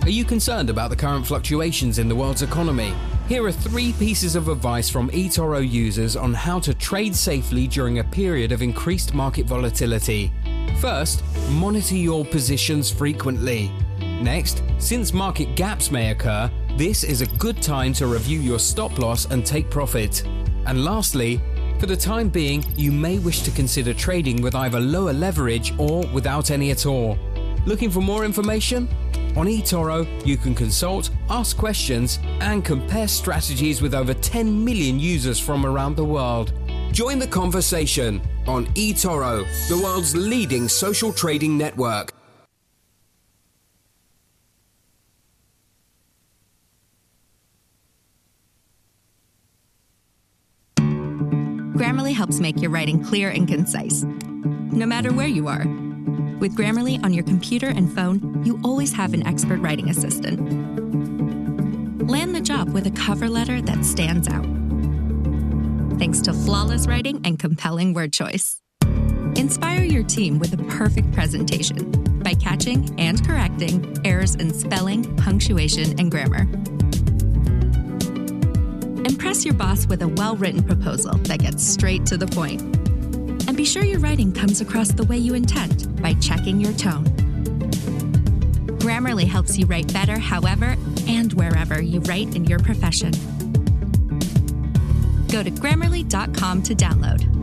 Are you concerned about the current fluctuations in the world's economy? Here are 3 pieces of advice from eToro users on how to trade safely during a period of increased market volatility. First, monitor your positions frequently. Next, since market gaps may occur, this is a good time to review your stop loss and take profit. And lastly, for the time being, you may wish to consider trading with either lower leverage or without any at all. Looking for more information? On eToro, you can consult, ask questions, and compare strategies with over 10 million users from around the world. Join the conversation on eToro, the world's leading social trading network. Grammarly helps make your writing clear and concise, no matter where you are. With Grammarly on your computer and phone, you always have an expert writing assistant. Land the job with a cover letter that stands out, thanks to flawless writing and compelling word choice. Inspire your team with a perfect presentation by catching and correcting errors in spelling, punctuation, and grammar. Impress your boss with a well-written proposal that gets straight to the point. And be sure your writing comes across the way you intend by checking your tone. Grammarly helps you write better however and wherever you write in your profession. Go to Grammarly.com to download.